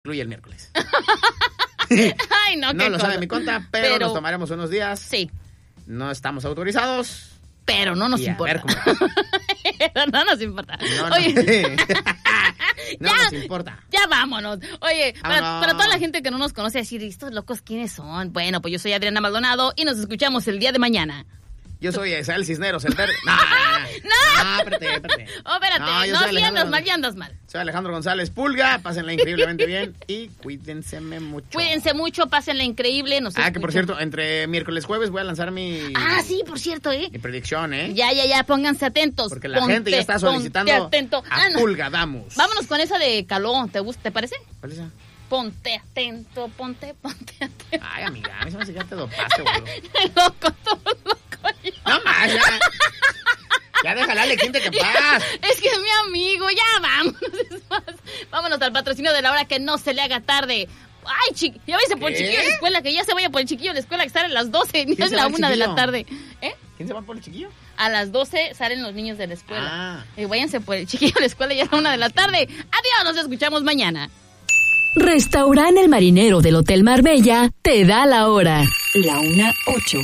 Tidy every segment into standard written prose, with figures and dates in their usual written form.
incluye el miércoles. Ay, no, No lo sabe mi conta, pero nos tomaremos unos días. Sí. No estamos autorizados. Pero no nos importa. No nos importa. Oye. No nos importa. Ya vámonos. Oye, para toda la gente que no nos conoce, decir, ¿estos locos quiénes son? Bueno, pues yo soy Adriana Maldonado y nos escuchamos el día de mañana. Yo soy Isael Cisneros, el verde. No, espérate. Oh, espérate, ya andas mal. Soy Alejandro González Pulga, pásenla increíblemente bien y cuídense mucho. Cuídense mucho, pásenla increíble. Que por cierto, entre miércoles y jueves voy a lanzar mi... sí, por cierto, mi predicción, Ya, pónganse atentos. Porque la gente ya está solicitando a Pulga Damos. Vámonos con esa de Caló, ¿te parece? ¿Cuál es esa? Ponte atento. Ay, amiga, a mí se me hace que ya te dopaste, boludo. Loco, todo loco. No más, ya. Ya déjala, le quinte que paz. Es que es mi amigo, ya vámonos al patrocinio de la hora, que no se le haga tarde. Ay, ya váyase por el chiquillo a la escuela, que ya se vaya por el chiquillo a la escuela, que sale a las 12, ni es la 1 de la tarde. ¿Quién se va por el chiquillo? A las 12 salen los niños de la escuela. Váyanse por el chiquillo a la escuela, ya es la 1 de la tarde. Adiós, nos escuchamos mañana. Restaurante El Marinero del Hotel Marbella te da la hora. La 1:08.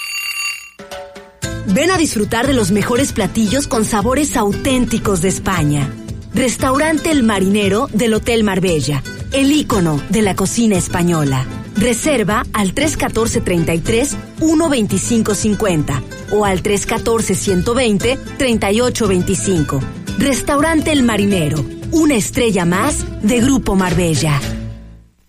Ven a disfrutar de los mejores platillos con sabores auténticos de España. Restaurante El Marinero del Hotel Marbella, el ícono de la cocina española. Reserva al 314-33-12550 o al 314-120-3825. Restaurante El Marinero, una estrella más de Grupo Marbella.